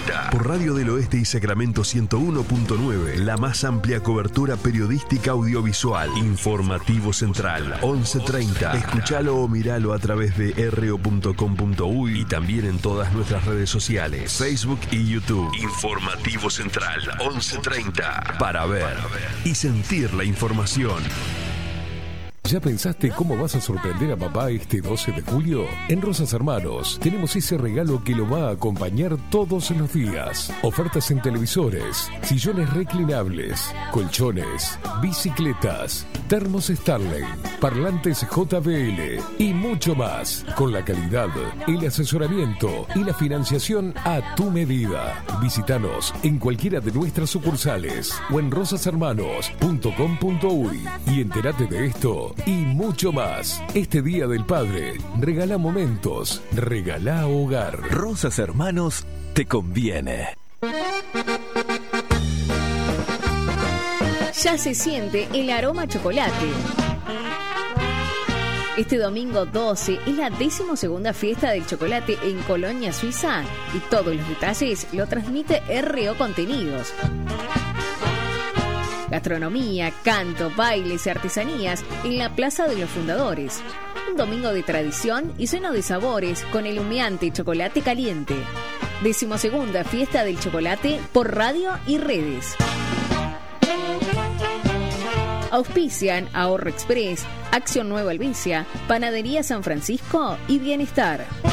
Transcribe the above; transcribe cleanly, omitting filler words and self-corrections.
11:30. Por Radio del Oeste y Sacramento 101.9. La más amplia cobertura periodística audiovisual. Informativo Central, 11:30. Escuchalo o miralo a través de ro.com.uy y también en todas nuestras redes sociales, Facebook y YouTube. Informativo Central, 11:30. Para ver y sentir la información. ¿Ya pensaste cómo vas a sorprender a papá este 12 de julio? En Rosas Hermanos tenemos ese regalo que lo va a acompañar todos los días. Ofertas en televisores, sillones reclinables, colchones, bicicletas, termos Starlane, parlantes JBL y mucho más. Con la calidad, el asesoramiento y la financiación a tu medida. Visítanos en cualquiera de nuestras sucursales o en rosashermanos.com.uy y entérate de esto y mucho más. Este Día del Padre, regala momentos, regala hogar. Rosas Hermanos te conviene. Ya se siente el aroma a chocolate. Este domingo 12 es la 12ª fiesta del chocolate en Colonia, Suiza, y todos los detalles lo transmite RO Contenidos. Gastronomía, canto, bailes y artesanías en la Plaza de los Fundadores. Un domingo de tradición y lleno de sabores con el humeante chocolate caliente. 12ª fiesta del chocolate por radio y redes. Auspician Ahorro Express, Acción Nueva Helvecia, Panadería San Francisco y Bienestar.